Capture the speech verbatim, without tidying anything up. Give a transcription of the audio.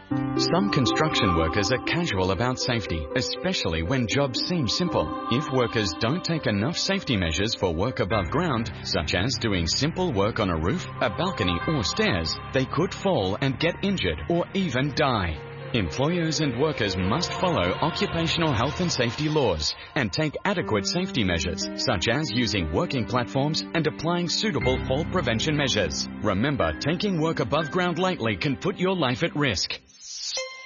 Some construction workers are casual about safety, especially when jobs seem simple. If workers don't take enough safety measures for work above ground, such as doing simple work on a roof, a balcony or stairs, they could fall and get injured or even die. Employers and workers must follow occupational health and safety laws and take adequate safety measures, such as using working platforms and applying suitable fall prevention measures. Remember, taking work above ground lightly can put your life at risk.